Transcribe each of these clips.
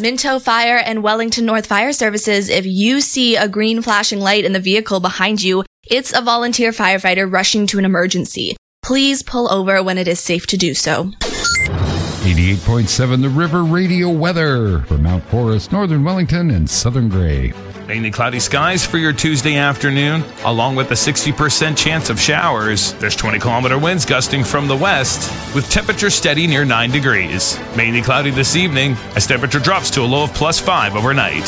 Minto Fire and Wellington North Fire Services. If you see a green flashing light in the vehicle behind you, it's a volunteer firefighter rushing to an emergency. Please pull over when it is safe to do so. 88.7 The River Radio weather for Mount Forest, Northern Wellington, and Southern Grey. Mainly cloudy skies for your Tuesday afternoon, along with a 60% chance of showers. There's 20-kilometer winds gusting from the west, with temperatures steady near 9 degrees. Mainly cloudy this evening, as temperature drops to a low of +5 overnight.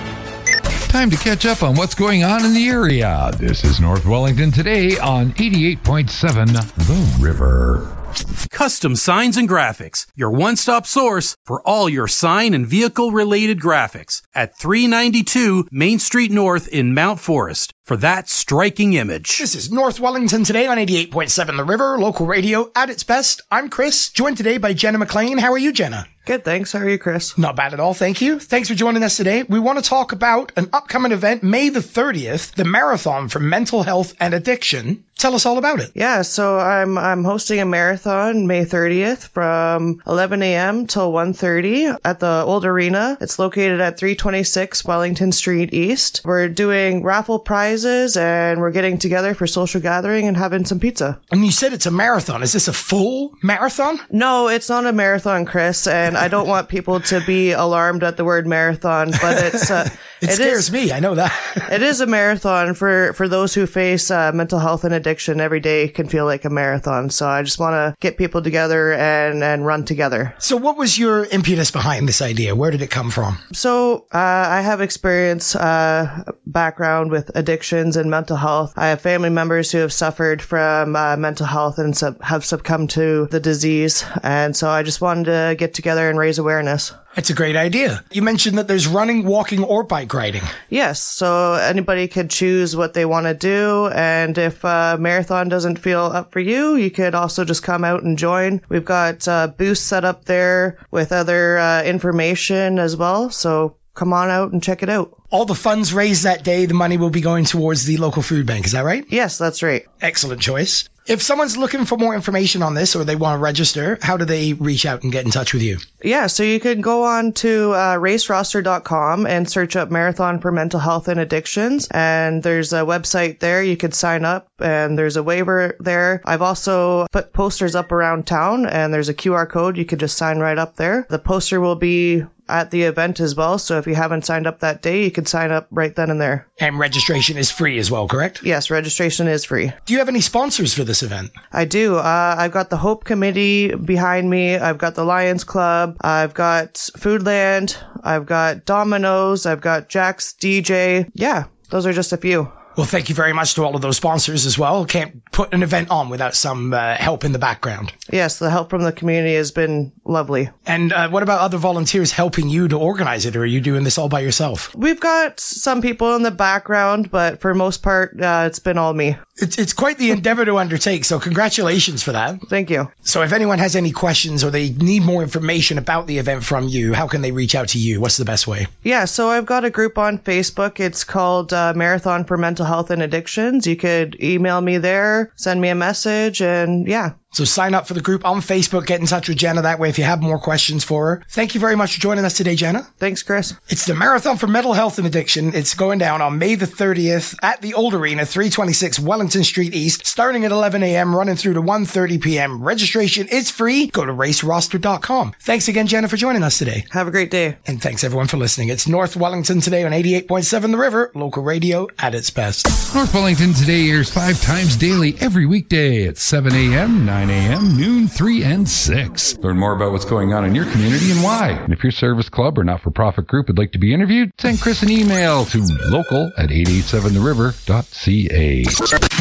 Time to catch up on what's going on in the area. This is North Wellington today on 88.7 The River. Custom Signs and Graphics, your one-stop source for all your sign and vehicle-related graphics at 392 Main Street North in Mount Forest for that striking image. This is North Wellington today on 88.7 The River, local radio at its best. I'm Chris, joined today by Jenna McLean. How are you, Jenna? Good, thanks. How are you, Chris? Not bad at all, thank you. Thanks for joining us today. We want to talk about an upcoming event, May the 30th, the Marathon for Mental Health and Addiction. Tell us all about it. Yeah, so I'm hosting a marathon May 30th from 11 a.m. till 1:30 at the old arena. It's located at 326 Wellington Street East. We're doing raffle prizes and we're getting together for social gathering and having some pizza. And you said it's a marathon. Is this a full marathon? No, it's not a marathon, Chris, and I don't want people to be alarmed at the word marathon, but it's it scares me, I know that. It is a marathon for those who face mental health and addiction. Every day can feel like a marathon. So I just want to get people together and run together. So what was your impetus behind this idea? Where did it come from? So I have experience, background with addictions and mental health. I have family members who have suffered from mental health and have succumbed to the disease. And so I just wanted to get together and raise awareness. It's a great idea. You mentioned that there's running, walking, or bike riding. Yes. So anybody could choose what they want to do. And if a marathon doesn't feel up for you, you could also just come out and join. We've got booths set up there with other information as well. So come on out and check it out. All the funds raised that day, the money will be going towards the local food bank. Is that right? Yes, that's right. Excellent choice. If someone's looking for more information on this or they want to register, how do they reach out and get in touch with you? Yeah, so you can go on to raceroster.com and search up Marathon for Mental Health and Addictions. And there's a website there. You could sign up and there's a waiver there. I've also put posters up around town and there's a QR code. You could just sign right up there. The poster will be at the event as well. So if you haven't signed up that day, you can sign up right then and there. And registration is free as well, correct? Yes, registration is free. Do you have any sponsors for this event? I do. I've got the Hope Committee behind me. I've got the Lions Club. I've got Foodland. I've got Domino's. I've got Jack's DJ. Yeah, those are just a few. Well, thank you very much to all of those sponsors as well. Can't put an event on without some help in the background. Yes, the help from the community has been lovely. And what about other volunteers helping you to organize it, or are you doing this all by yourself? We've got some people in the background, but for most part, it's been all me. It's quite the endeavor to undertake, so congratulations for that. Thank you. So if anyone has any questions or they need more information about the event from you, how can they reach out to you? What's the best way? Yeah, so I've got a group on Facebook. It's called Marathon for Mental Health and Addictions. You could email me there, send me a message, and yeah. So sign up for the group on Facebook, get in touch with Jenna that way if you have more questions for her. Thank you very much for joining us today, Jenna. Thanks, Chris. It's the Marathon for Mental Health and Addiction. It's going down on May the 30th at the Old Arena, 326 Wellington Street East, starting at 11 a.m., running through to 1:30 p.m. Registration is free. Go to raceroster.com. Thanks again, Jenna, for joining us today. Have a great day. And thanks, everyone, for listening. It's North Wellington today on 88.7 The River, local radio at its best. North Wellington today airs 5 times daily every weekday at 7 a.m., 9 a.m., noon, 3, and 6. Learn more about what's going on in your community and why. And if your service club or not-for-profit group would like to be interviewed, send Chris an email to local@887theriver.ca.